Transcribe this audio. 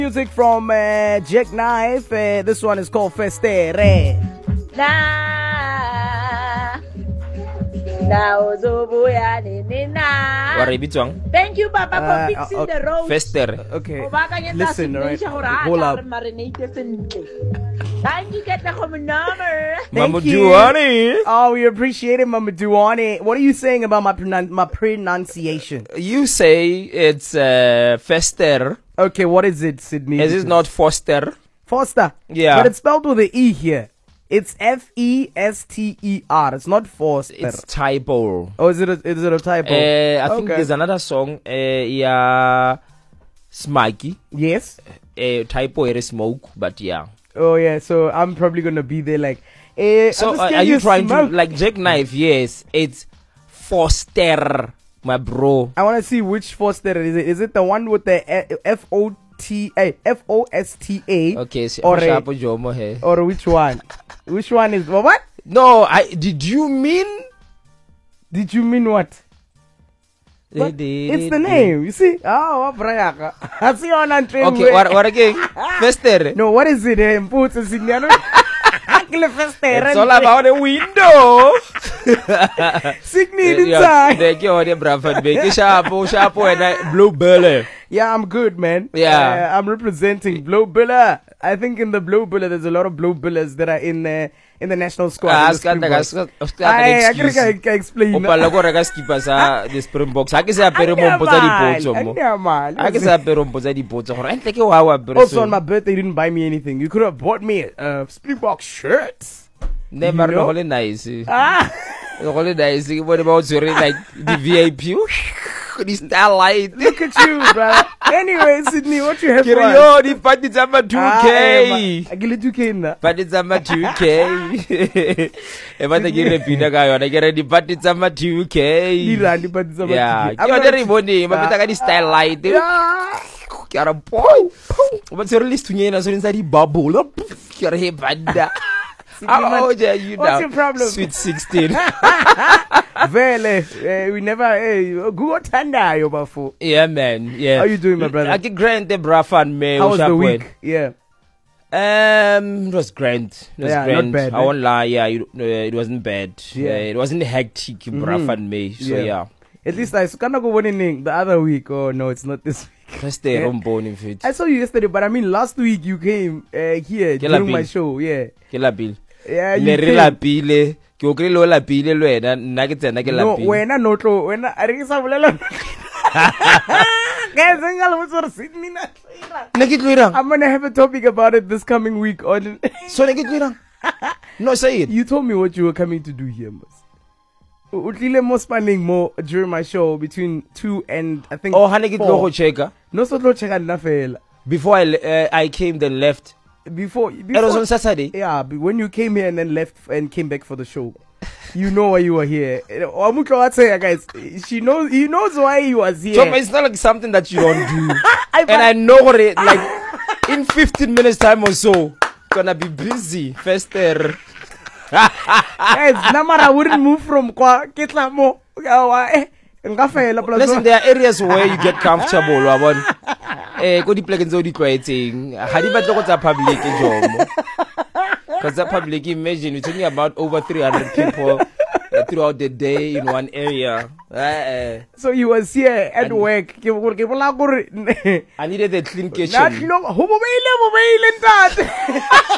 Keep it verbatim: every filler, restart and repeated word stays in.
Music from uh, Jack Knife. Uh, this one is called Festere. Thank you, Papa, for Uh, fixing uh, the road. Fester. Okay. Listen, all right. Hold up. Thank you, get the home number. Mama Thank you. Duani. Oh, we appreciate it, Mama Duani. What are you saying about my pronun- my pronunciation? You say it's uh, Fester. Okay, what is it, Sydney? Is it not Foster? Foster? Yeah. But it's spelled with an E here. It's F E S T E R. It's not Foster. It's typo. Oh, is it a, is it a typo? Uh, I think Okay. there's another song. Uh, yeah, Smikey. Yes. Uh, typo is smoke, but yeah. Oh, yeah. So I'm probably going to be there like, eh, So I'll just uh, give are you trying smoke. to like Jack Knife? Yes, it's Foster, my bro. I want to see which Foster it is. It. Is it the one with the F O T A, F O S T A? Okay, so Or, a, or or which one? Which one is what? no, I did you mean? Did you mean what? But it's the name, you see? Oh, Brayaka. I see on Andre. Okay, what, what again? Fester. No, what is it? Um, put it in there. It's all about the window. Signet Yeah, inside. thank you, dear brother. Make it sharp, sharp, and blue belly. Yeah, I'm good, man. Yeah. Uh, I'm representing Blue Billa. I think in the Blue Billa, there's a lot of Blue Billas that are in uh, in the national squad. Ah, in the skanda Springboks. skanda I, I excuse. can I can explain. O pala go reka skipa sa the Springboks. Ha ke se apere mo mpotsa dipotso mo. Ha ke se apere mo mpotsa dipotso gore entle ke wa wa apere. Also on my birthday, you didn't buy me anything. You could have bought me a uh, Springbok shirt. Never You know? really nice. Ah. Really nice. What about you like the V I P? The starlight. Look at you, brother. Anyway, Sydney, what you have for Kiri us? yo, di party zama two K. I get two K in there. Party zama two K. E ba te kire pina ka yona kere di party zama two K. Di randi party zama Yeah, two K. ke yona re bone ba beta ka di starlight. Ke ara boy. Ba tsere le stunyena so ntsha di bubble. Ke re he banda. How old are you now? What's your problem? Sweet sixteen. Vele, uh, we never, hey, good tanda yo bafo. Yeah, man. Yeah. How you doing, my brother? I get grand the brafan me. How was the week? Yeah. Um, it was grand. It was Yeah, grand. not bad, I right? won't lie. Yeah, it, uh, it wasn't bad. Yeah. Uh, it wasn't hectic. Mm-hmm. Brafan me. So Yeah. yeah. At least I can't go winning the other week. Oh no, it's not this week. Just the Yeah. rombone in fit. I saw you yesterday, but I mean last week you came uh, here Ke la during my pele. show. Yeah. Ke la pile. Yeah, you Le re came. la pile. Ke o krele o la pile le wena nna ke tsena ke la No, pile. wena no tlo, wena a re ke sa bolela. Guys, I'm gonna Sydney na. Ne ke tloirang. I'm gonna have a topic about it this coming week on. So ne ke tloirang. No, say it. You told me what you were coming to do here, Mos. Utlile mo spending more during my show between two and I think. Oh, ha ne ke tlo four. go checka. No, so tlo checka nna fela. Before I uh, I came then left. Before, It was on before Saturday. yeah, but when you came here and then left and came back for the show, you know why you were here. Omutlo wa tseya, guys, she knows, he knows why he was here. So it's not like something that you don't do. I- And I know it like in fifteen minutes time or so, gonna be busy. Fester. Guys, Namara wouldn't move from kwa ketla mo. Eh, nka fela plus Listen, one. there are areas where you get comfortable. I want. Eh, go di plek nzo di tlwaetseng. Ha di batle go tsa public e jomo. Because the public, imagine we're talking about over three hundred people uh, throughout the day in one area. Uh, So he was here at And- work. Ke bo- ke bola gore I needed a clean na kitchen. tlho ho bobeile bobeile ntate.